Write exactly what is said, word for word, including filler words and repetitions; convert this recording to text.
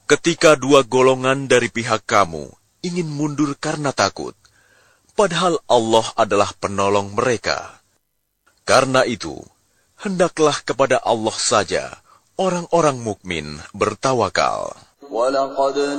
Ketika dua golongan dari pihak kamu ingin mundur karena takut, padahal Allah adalah penolong mereka. Karena itu, hendaklah kepada Allah saja orang-orang mukmin bertawakal.